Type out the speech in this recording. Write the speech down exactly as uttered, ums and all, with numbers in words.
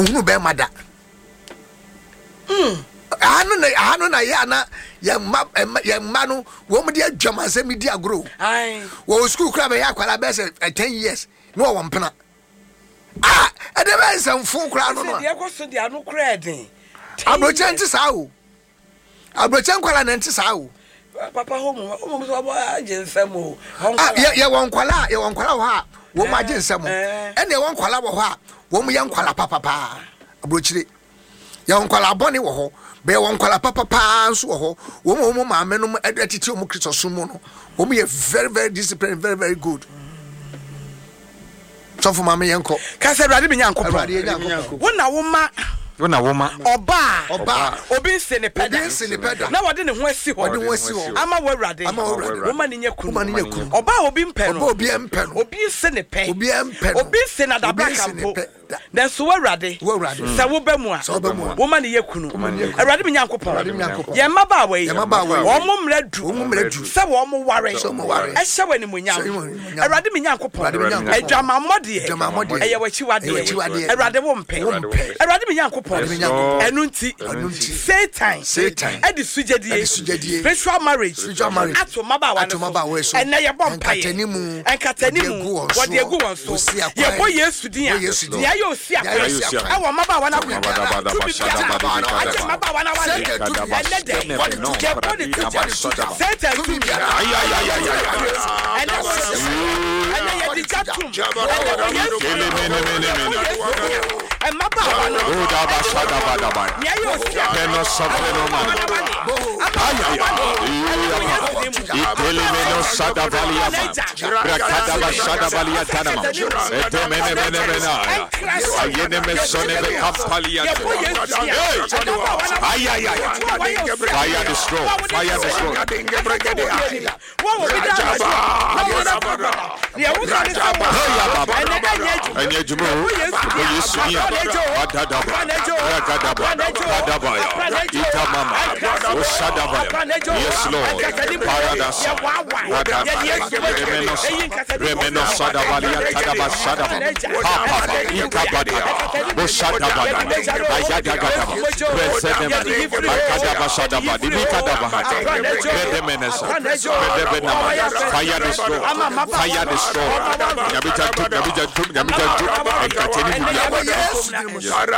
hunu be mada mm anu na anu na ya na ya ma ya ma no wo mu de adwam asem di agro ai wo school kra be ya kwala be say ten years no wo mpena ah e de be sam fu kra no no de ko so de anu kra den abrochen ti sa o abrochen kwala na nti sa o papa homo homo so abo agensam o ah ya won kwala ya won kwala ho a wo ma agensam e na won kwala wo ho a wo mu ya kwala papa pa abrochire ya won kwala boni wo ho be won kwala papa pa so wo ho wo mo mo ma me no atiti o mo Kristo so mo no wo mo ye very very disciplined very very good so for mama yenko ka se brade me nyankopon wo na wo ma Wona woma oba oba obi se ne peda obi se ne peda na wode ne ho asi ho wode ho asi ho ama wawrade ama wawrade woma ne nyakunu woma ne nyakunu oba obi mpe no oba obi mpe no obi se ne pe obi mpe no obi se na dabra kampo na so wawrade wawrade se wo ba mu a woma ne yakunu awrade me nyankopon ye maba wa yi wo mo mradu wo mo mradu se wo mo ware e hye wani munyam awrade me nyankopon adwama mmode e ye wachi wade awrade wo mpe awrade me nyankopon enunti Satan Satan edi sujadie spiritual marriage spiritual marriage ato maba wa ato maba wa so ena ye bompa ye enkatanimu enkatanimu wode egu won so ye bo Yesu din a ya ye osi akwa e wo maba wa na kwa maba wa na wa enede ye bo ni tuja Satan tuja ay ay ay ay ena ena ye di jatum e maba wa na o da ba sada ba da ba ya ye osi Peno soprano man ay ay ay itele meno sada valia brakada ba sada valia tanama ete mene mene mena ayene mesone be kampalia ay ay ay fire destroy fire destroy enye jumo Yesu ya adada brakada ba ita mama oshadaba yes lord paradas radada remenos remenos sadavalia tadaba sadaba papa ikabada oshadaba ayadaga presedema akadaba sadaba dibikadaba redemenes redebena fire destroy fire destroy yabita yabita yabita enkateni buya